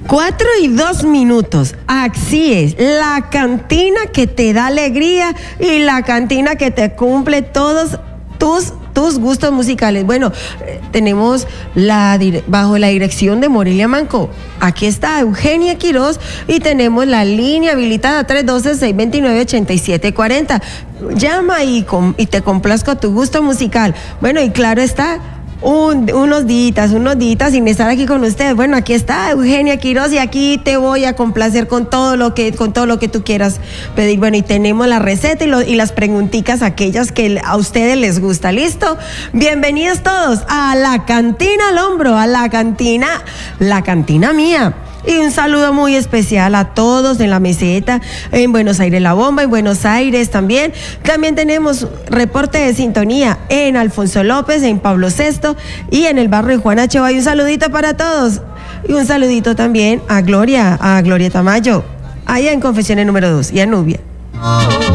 4:02. Así es, la cantina que te da alegría y la cantina que te cumple todos tus gustos musicales. Bueno, tenemos bajo la dirección de Morelia Manco. Aquí está Eugenia Quiroz y tenemos la línea habilitada 312-629-8740. Llama y te complazco tu gusto musical. Bueno, y claro está, unos días sin estar aquí con ustedes. Bueno, aquí está Eugenia Quiroz y aquí te voy a complacer con todo lo que tú quieras pedir. Bueno, y tenemos la receta y las preguntitas, aquellas que a ustedes les gusta. ¿Listo? Bienvenidos todos a la cantina al hombro, a la cantina mía. Y un saludo muy especial a todos en la meseta, en Buenos Aires La Bomba, en Buenos Aires también. También tenemos reporte de sintonía en Alfonso López, en Pablo VI y en el barrio de Juan H. Un saludito para todos. Y un saludito también a Gloria Tamayo, allá en Confesiones número 2 y a Nubia.